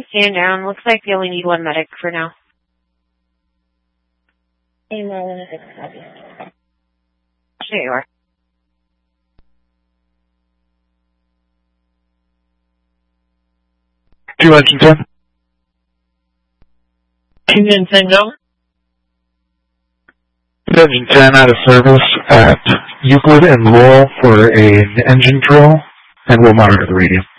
and stand down. Looks like they only need one medic for now. Amen. There you are. Two engine 10. Engine 10, go. Engine 10 out of service at Euclid and Laurel for an engine drill, and we'll monitor the radio.